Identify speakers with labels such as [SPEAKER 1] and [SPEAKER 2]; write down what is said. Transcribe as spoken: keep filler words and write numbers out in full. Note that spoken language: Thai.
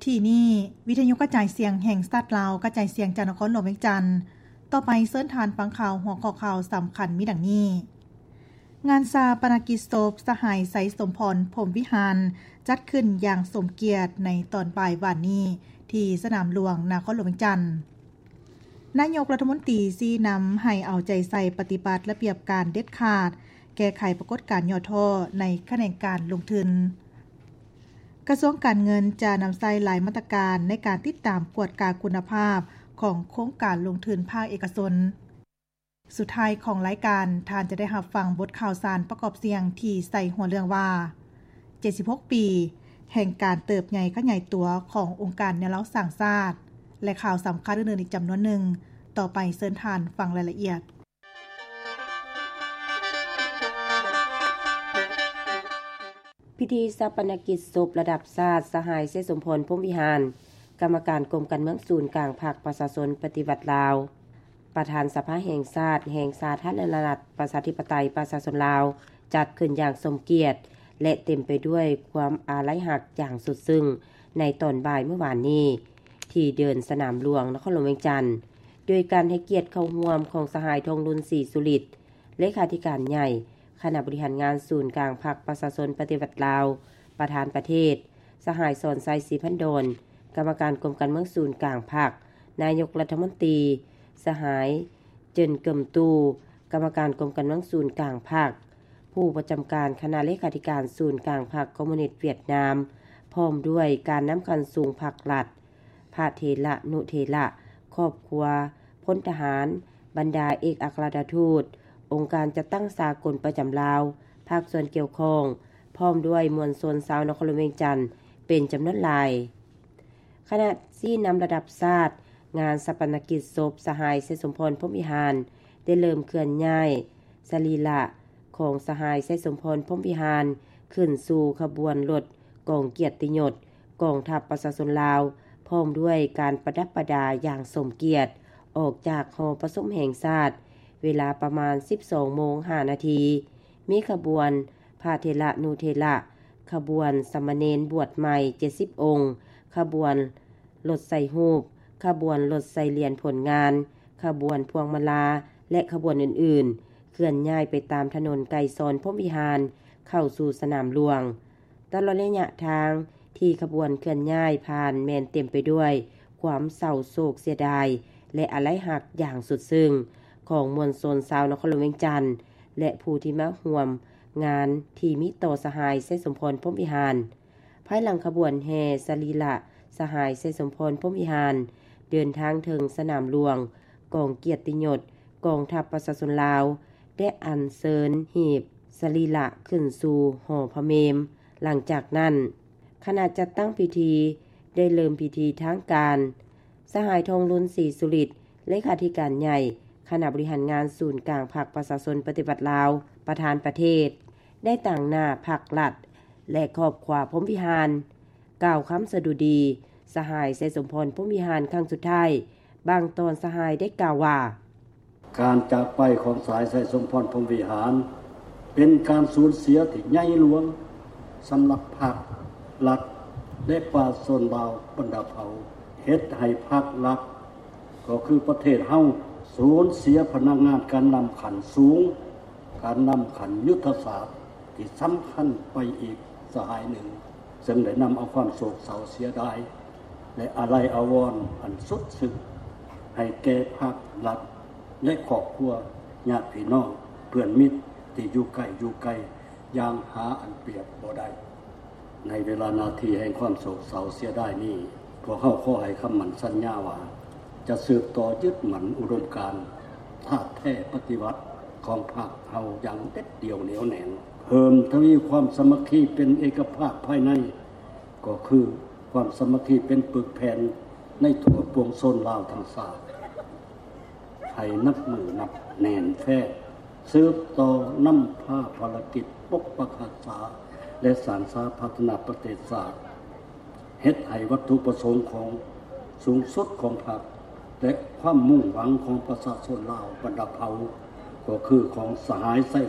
[SPEAKER 1] ที่นี่วิทยุกระจายเสียงแห่งชาติลาวกระจายเสียงจากนครหลวงเวียงจันทน์ต่อไปเสิร์ชทานฟังข่าวหัวข้อข่าวสำคัญมีดังนี้งานชาปนกิจศพสหายไสสมพรพรหมวิหารจัดขึ้นอย่างสมเกียรติในตอนบ่ายวันนี้ที่สนามหลวงนครหลวงเวียงจันทน์นายกรัฐมนตรีชี้นำให้เอาใจใส่ปฏิบัติระเบียบการเด็ดขาดแก้ไขปรากฏการณ์ย่อท่อในแขนงการลงทุนกระทรวงการเงินจะนำใส่หลายมาตรการในการติดตามกวดกาคุณภาพของโครงการลงทุนภาคเอกชนสุดท้ายของรายการท่านจะได้รับฟังบทข่าวสารประกอบเสียงที่ใส่หัวเรื่องว่าเจ็ดสิบหกปีแห่งการเติบใหญ่ขยายตัวขององค์การแนวร่วมสร้างชาติและข่าวสำคัญอื่นๆอีกจำนวนหนึ่งต่อไปเชิญท่านฟังรายละเอียด
[SPEAKER 2] พิธีชาปนกิจศพระดับชาติสหายเสสมพรพรหมวิหารกรรมการกรมการเมืองศูนย์กลางภาคประชาชนปฏิวัติลาวประธานสภาแห่งชาติแห่งสาธารณรัฐประชาธิปไตยประชาชนลาวจัดขึ้นอย่างสมเกียรติและเต็มไปด้วยความอาลัยหักอย่างสุดซึ้งในตอนบ่ายเมื่อวานนี้ที่เดินสนามหลวงนครหลวงเวียงจันทน์โดยการให้เกียรติเข้าร่วมของสหายทองรุนศรีสุริตเลขาธิการใหญ่คณะบริหารงานศูนย์กลางพรรคประชาชนปฏิวัติลาวประธานประเทศสหายสอนไซศรีพันดลกรรมการกรมการเมืองศูนย์กลางพรรคนายกรัฐมนตรีสหายเจินเกิมตูกรรมการกรมการเมืองศูนย์กลางพรรคผู้ประจำการคณะเลขาธิการศูนย์กลางพรรคคอมมิวนิสต์เวียดนามพร้อมด้วยการนำคันสูงพรรครัฐพระเถระนุเถระครอบครัวพลทหารบรรดาเอกอัครราชทูตองค์การจัดตั้งสากลประจำลาวภาคส่วนเกี่ยวข้องพร้อมด้วยมวลชนชาวนครหลวงเวียงจันทน์เป็นจำนวนหลายขณะที่นำระดับชาติงานชาปนกิจศพสหายไสสมพรพรหมวิหารได้เริ่มเคลื่อนย้ายสรีระของสหายไสสมพรพรหมวิหารขึ้นสู่ขบวนรถกองเกียรติยศกองทัพประชาชนลาวพร้อมด้วยการประดับประดาอย่างสมเกียรติออกจากหอประชุมแห่งชาติเวลาประมาณ สิบสองโมงห้านาที มีขบวนพระเถระนุเถระขบวนสามเณรบวชใหม่เจ็ดสิบองค์ขบวนรถใส่ฮูปขบวนรถใส่เหรียญผลงานขบวนพวงมาลาและขบวนอื่นๆเคลื่อนย้ายไปตามถนนไกรสอนพรหมวิหารเข้าสู่สนามหลวงตลอดระยะทางที่ขบวนเคลื่อนย้ายผ่านแม่นเต็มไปด้วยความเศร้าโศกเสียดายและอาลัยหักอย่างสุดซึ้งของมวลชนชาวนครหลวงเวียงจันทน์และผู้ที่มาร่วมงานที่มิต่อสหายไสสมพรพรหมวิหารภายหลังขบวนแห่สรีระสหายไสสมพรพรหมวิหารเดินทางถึงสนามหลวงกองเกียรติยศกองทัพประชาชนลาวได้อัญเชิญหีบสรีระขึ้นสู่หอพระเมรุหลังจากนั้นขณะจัดตั้งพิธีได้เริ่มพิธีทางการสหายทองรุนศรีสุริตเลขาธิการใหญ่คณะบริหารงานศูนย์กลางพรรคประชาชนปฏิบัติลาวประธานประเทศได้ต่างหน้าพรรครัฐและครอบครัวพรหมวิหารกล่าวคำสดุดีสหายไสสมพรพรหมวิหารครั้งสุดท้ายบางตอนสหายได้กล่าวว่า
[SPEAKER 3] การจากไปของสายไสสมพรพรหมวิหารเป็นการสูญเสียที่ใหญ่หลวงสำหรับพรรครัฐและประชาชนลาวบรรดาเผ่าเฮ็ดให้พรรครัฐก็คือประเทศเฮาสูญเสียพนักงานการนำขันสูงการนำขันยุทธศาสตร์ที่สำคัญไปอีกสหายหนึ่งซึ่งได้นำเอาความโศกเศร้าเสียดายและอาลัยอาวรณ์อันสุดซึ้งให้แก่พรรครัฐและครอบครัวญาติพี่น้องเพื่อนมิตรที่อยู่ใกล้อยู่ไกลอย่างหาอันเปรียบบ่ได้ในเวลานาทีแห่งความโศกเศร้าเสียดายนี้พวกเฮาขอให้คำมั่นสัญญาว่าจะสืบต่อยึดมั่นอุดมการณ์ธาตุแท้ปฏิวัติของพรรคเฮาอย่างเด็ดเดี่ยวเหนียวแน่นเพิ่มทวีความสามัคคีเป็นเอกภาพภายในก็คือความสามัคคีเป็นปึกแผ่นในทั่วปวงชนลาวทั้งชาติให้นับมือนับแน่นแท้สืบต่อนำพาภารกิจปกปักรักษาและสานสาพัฒนาประเทศชาติเฮ็ดให้วัตถุประสงค์ของสูงสุดของพรรคและความมุ่งหวังของประชาชนลาวบรรดาเผ่าก็คือของสหายไส